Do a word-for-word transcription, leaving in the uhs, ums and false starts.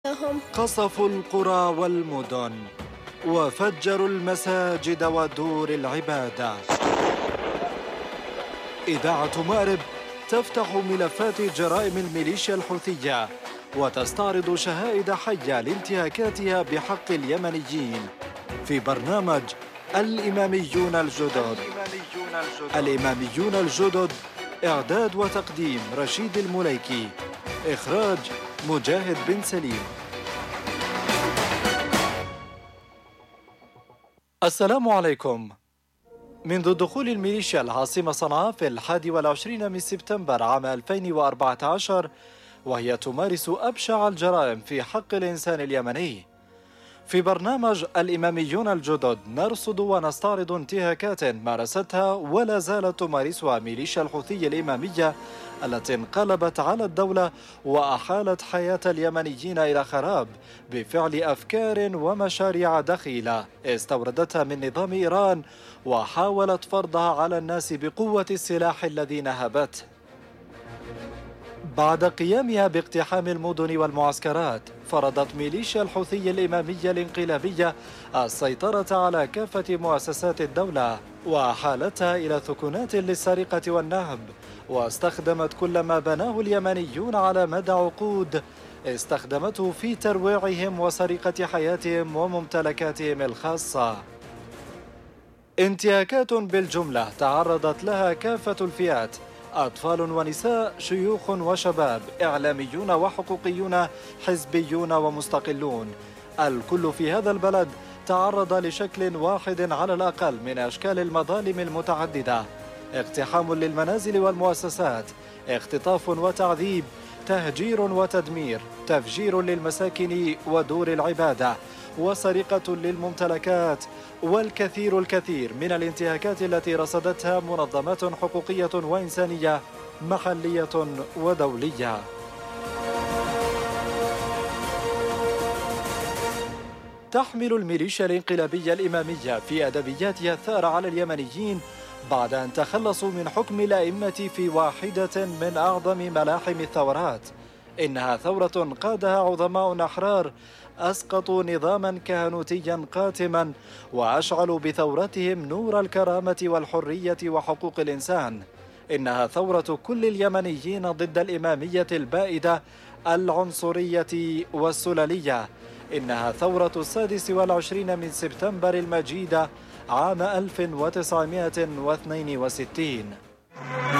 قصفوا القرى والمدن وفجروا المساجد ودور العبادة. إذاعة مأرب تفتح ملفات جرائم الميليشيا الحوثية وتستعرض شهائد حية لانتهاكاتها بحق اليمنيين في برنامج الإماميون الجدد. الإماميون الجدد، إعداد وتقديم رشيد المليكي، إخراج مجاهد بن سليم. السلام عليكم. منذ دخول الميليشيا العاصمة صنعاء في الحادي والعشرين من سبتمبر عام ألفين وأربعة عشر، وهي تمارس أبشع الجرائم في حق الإنسان اليمني. في برنامج الإماميون الجدد نرصد ونستعرض انتهاكات مارستها ولا زالت تمارسها ميليشيا الحوثي الإمامية التي انقلبت على الدولة وأحالت حياة اليمنيين إلى خراب بفعل أفكار ومشاريع دخيلة استوردتها من نظام إيران وحاولت فرضها على الناس بقوة السلاح الذي نهبته. بعد قيامها باقتحام المدن والمعسكرات، فرضت ميليشيا الحوثي الإمامية الانقلابية السيطرة على كافة مؤسسات الدولة وحالتها إلى ثكنات للسرقة والنهب، واستخدمت كل ما بناه اليمنيون على مدى عقود استخدمته في ترويعهم وسرقة حياتهم وممتلكاتهم الخاصة. انتهاكات بالجملة تعرضت لها كافة الفئات، أطفال ونساء، شيوخ وشباب، إعلاميون وحقوقيون، حزبيون ومستقلون. الكل في هذا البلد تعرض لشكل واحد على الأقل من أشكال المظالم المتعددة: اقتحام للمنازل والمؤسسات، اختطاف وتعذيب، تهجير وتدمير، تفجير للمساكن ودور العبادة، وسرقة للممتلكات، والكثير الكثير من الانتهاكات التي رصدتها منظمات حقوقية وإنسانية محلية ودولية. تحمل الميليشيا الانقلابية الإمامية في أدبياتها الثأر على اليمنيين بعد أن تخلصوا من حكم الأئمة في واحدة من أعظم ملاحم الثورات. إنها ثورة قادها عظماء أحرار أسقطوا نظاما كهنوتيا قاتما وأشعلوا بثورتهم نور الكرامة والحرية وحقوق الإنسان. إنها ثورة كل اليمنيين ضد الإمامية البائدة العنصرية والسلالية. إنها ثورة السادس والعشرين من سبتمبر المجيدة عام ألف وتسعمائة واثنين وستين.